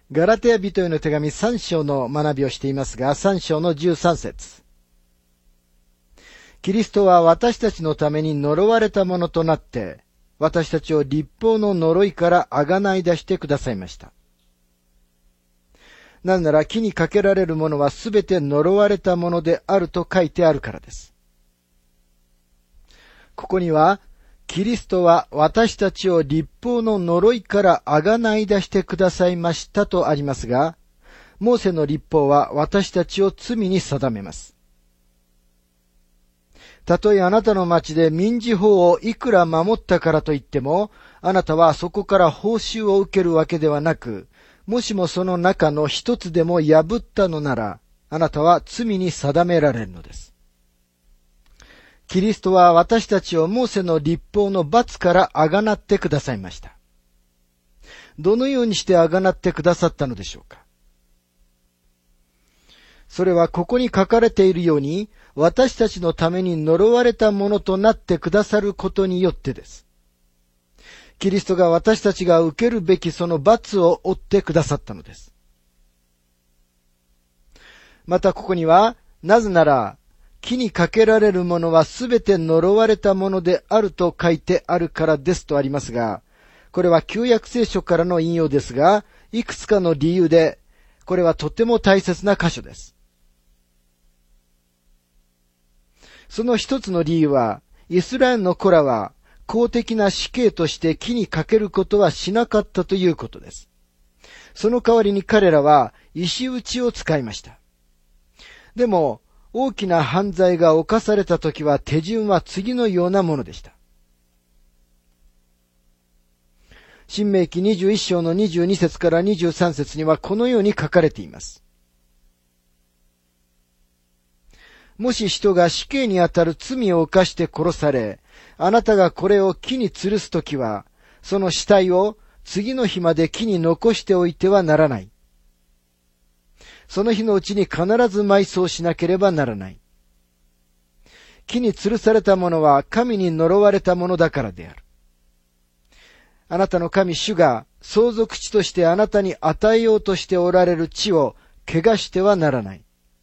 ガラテヤ人への手紙3章の学びをしていますが、3章の13節。キリストは私たちのために呪われたものとなって、私たちを律法の呪いからあがない出してくださいました。なぜなら木にかけられるものはすべて呪われたものであると書いてあるからです。ここには、キリストは私たちを律法の呪いからあがない出してくださいましたとありますが、モーセの律法は私たちを罪に定めます。たとえあなたの町で民事法をいくら守ったからといっても、あなたはそこから報酬を受けるわけではなく、もしもその中の一つでも破ったのなら、あなたは罪に定められるのです。キリストは私たちをモーセの律法の罰からあがなってくださいました。どのようにしてあがなってくださったのでしょうか。それはここに書かれているように、私たちのために呪われたものとなってくださることによってです。キリストが私たちが受けるべきその罰を負ってくださったのです。またここには、なぜなら、木にかけられるものはすべて呪われたものであると書いてあるからですとありますが、これは旧約聖書からの引用ですが、いくつかの理由で、これはとても大切な箇所です。その一つの理由は、イスラエルの子らは公的な死刑として木にかけることはしなかったということです。その代わりに彼らは石打ちを使いました。でも、大きな犯罪が犯されたときは手順は次のようなものでした。申命記21章の22節から23節にはこのように書かれています。もし人が死刑にあたる罪を犯して殺され、あなたがこれを木に吊るすときは、その死体を次の日まで木に残しておいてはならない。その日のうちに必ず埋葬しなければならない。木に吊るされたものは神に呪われたものだからである。あなたの神主が相続地としてあなたに与えようとしておられる地を汚してはならない。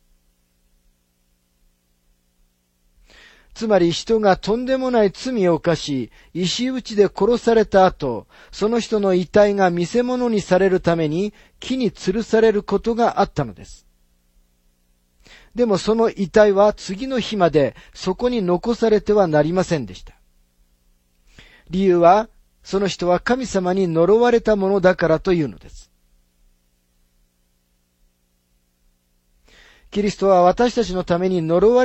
つまり人がとんでもない罪を犯し、石打ちで殺された後、その人の遺体が見せ物にされるために木に吊るされることがあったのです。でもその遺体は次の日までそこに残されてはなりませんでした。理由は、その人は神様に呪われたものだからというのです。キリストは私たちのために呪われ